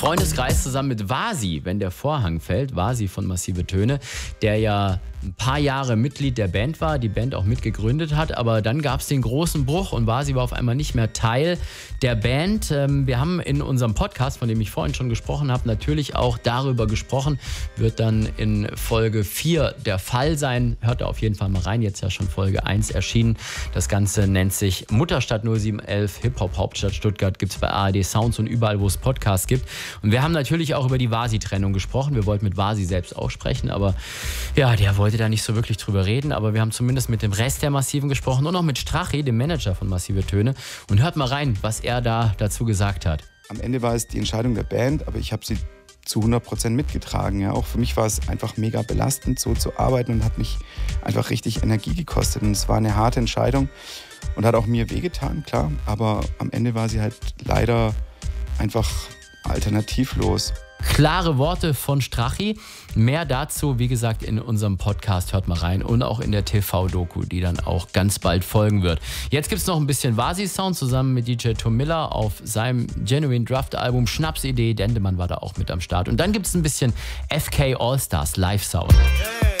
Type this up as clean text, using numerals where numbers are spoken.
Freundeskreis zusammen mit Vasi, wenn der Vorhang fällt. Vasi von Massive Töne, der ja ein paar Jahre Mitglied der Band war, die Band auch mitgegründet hat, aber dann gab es den großen Bruch und Vasi war auf einmal nicht mehr Teil der Band. Wir haben in unserem Podcast, von dem ich vorhin schon gesprochen habe, natürlich auch darüber gesprochen, wird dann in Folge 4 der Fall sein. Hört da auf jeden Fall mal rein, jetzt ja schon Folge 1 erschienen. Das Ganze nennt sich Mutterstadt 0711, Hip-Hop-Hauptstadt Stuttgart, gibt es bei ARD Sounds und überall, wo es Podcasts gibt. Und wir haben natürlich auch über die Vasi-Trennung gesprochen. Wir wollten mit Vasi selbst auch sprechen, aber ja, der wollte da nicht so wirklich drüber reden, aber wir haben zumindest mit dem Rest der Massiven gesprochen und auch mit Strachi, dem Manager von Massive Töne. Und hört mal rein, was er da dazu gesagt hat. Am Ende war es die Entscheidung der Band, aber ich habe sie zu 100% mitgetragen. Ja. Auch für mich war es einfach mega belastend, so zu arbeiten und hat mich einfach richtig Energie gekostet. Und es war eine harte Entscheidung und hat auch mir wehgetan, klar. Aber am Ende war sie halt leider einfach alternativlos. Klare Worte von Strachi. Mehr dazu, wie gesagt, in unserem Podcast. Hört mal rein. Und auch in der TV-Doku, die dann auch ganz bald folgen wird. Jetzt gibt es noch ein bisschen Vasi-Sound zusammen mit DJ Tom Miller auf seinem Genuine Draft-Album Schnapsidee. Dendemann war da auch mit am Start. Und dann gibt es ein bisschen FK All-Stars Live-Sound. Hey.